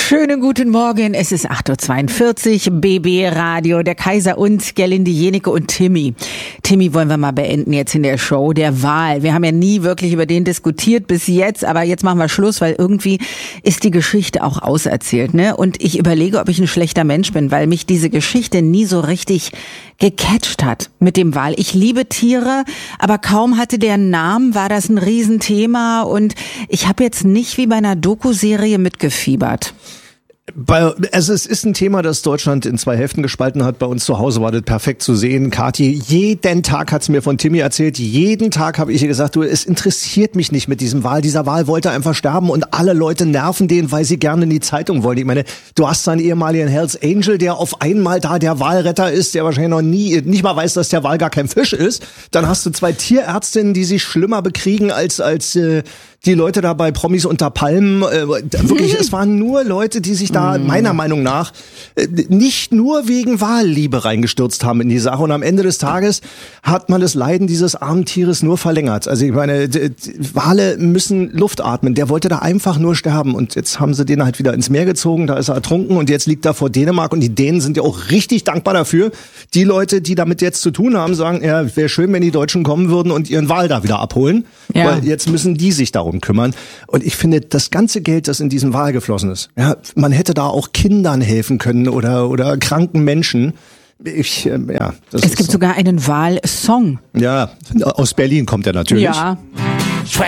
Schönen guten Morgen, es ist 8.42 Uhr, BB Radio, der Kaiser und Gerlinde Jenecke und Timmy. Timmy wollen wir mal beenden jetzt in der Show, der Wahl. Wir haben ja nie wirklich über den diskutiert bis jetzt, aber jetzt machen wir Schluss, weil irgendwie ist die Geschichte auch auserzählt, ne? Und ich überlege, ob ich ein schlechter Mensch bin, weil mich diese Geschichte nie so richtig gecatcht hat mit dem Wahl. Ich liebe Tiere, aber kaum hatte der einen Namen, war das ein Riesenthema und ich habe jetzt nicht wie bei einer Doku-Serie mitgefiebert. Also es ist ein Thema, das Deutschland in zwei Hälften gespalten hat. Bei uns zu Hause war das perfekt zu sehen. Kathi, jeden Tag hat's mir von Timmy erzählt. Jeden Tag habe ich ihr gesagt, du, es interessiert mich nicht mit diesem Wahl. Dieser Wahl wollte einfach sterben und alle Leute nerven den, weil sie gerne in die Zeitung wollen. Ich meine, du hast einen ehemaligen Hells Angel, der auf einmal da der Wahlretter ist, der wahrscheinlich noch nicht mal weiß, dass der Wal gar kein Fisch ist. Dann hast du zwei Tierärztinnen, die sich schlimmer bekriegen als die Leute da bei Promis unter Palmen. Wirklich, es waren nur Leute, die sich da meiner Meinung nach nicht nur wegen Wahlliebe reingestürzt haben in die Sache. Und am Ende des Tages hat man das Leiden dieses armen Tieres nur verlängert. Also ich meine, Wale müssen Luft atmen. Der wollte da einfach nur sterben. Und jetzt haben sie den halt wieder ins Meer gezogen. Da ist er ertrunken und jetzt liegt er vor Dänemark. Und die Dänen sind ja auch richtig dankbar dafür. Die Leute, die damit jetzt zu tun haben, sagen, ja, wäre schön, wenn die Deutschen kommen würden und ihren Wal da wieder abholen. Ja. Weil jetzt müssen die sich darum kümmern. Und ich finde, das ganze Geld, das in diesen Wal geflossen ist, ja, man hätte da auch Kindern helfen können oder kranken Menschen. Es gibt sogar einen Wal-Song. Ja, aus Berlin kommt er natürlich. Ja.